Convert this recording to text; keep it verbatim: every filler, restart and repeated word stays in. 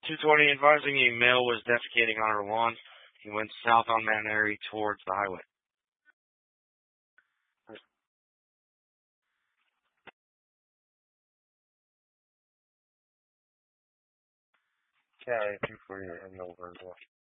two twenty advising a male was defecating on her lawn. He went south on Mount Airy towards the highway. Okay, two forty and over as well.